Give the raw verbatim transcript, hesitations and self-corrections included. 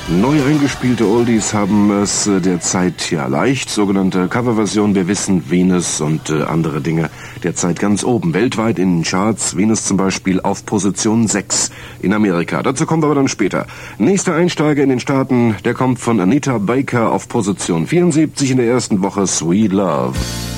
Neu eingespielte Oldies haben es äh, derzeit ja leicht. Sogenannte Coverversion, wir wissen, Venus und äh, andere Dinge derzeit ganz oben. Weltweit in den Charts, Venus zum Beispiel auf Position sechs in Amerika. Dazu kommen wir aber dann später. Nächster Einsteiger in den Staaten, der kommt von Anita Baker auf Position vierundsiebzig in der ersten Woche, Sweet Love.